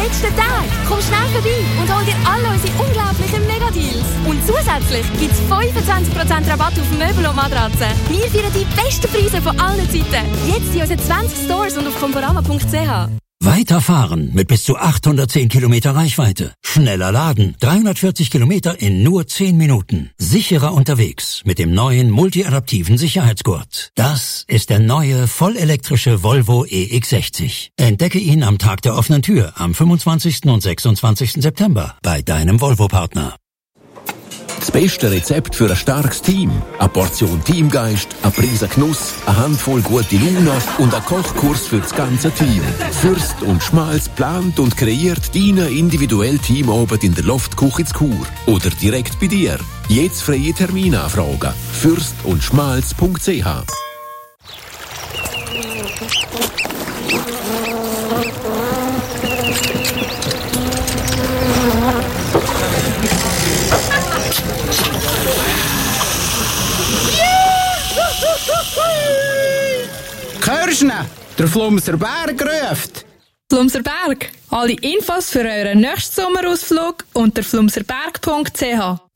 letzten Tagen. Komm schnell vorbei und hol dir alle unsere unglaublichen Megadeals. Und zusätzlich gibt es 25% Rabatt auf Möbel und Matratzen. Wir feiern die besten Preise von allen Zeiten. Jetzt in unseren 20 Stores und auf conforama.ch. Weiterfahren mit bis zu 810 Kilometer Reichweite. Schneller laden. 340 Kilometer in nur 10 Minuten. Sicherer unterwegs mit dem neuen multiadaptiven Sicherheitsgurt. Das ist der neue vollelektrische Volvo EX60. Entdecke ihn am Tag der offenen Tür am 25. und 26. September bei deinem Volvo-Partner. Das beste Rezept für ein starkes Team. Eine Portion Teamgeist, ein Prise Genuss, eine Handvoll gute Laune und ein Kochkurs für das ganze Team. Fürst und Schmalz plant und kreiert deinen individuellen Teamabend in der Loftküche zu Chur. Oder direkt bei dir. Jetzt freie Terminanfragen. fürstundschmalz.ch. Hörst du ihn? Der Flumser Berg ruft. Flumser Berg. Alle Infos für euren nächsten Sommerausflug unter flumserberg.ch.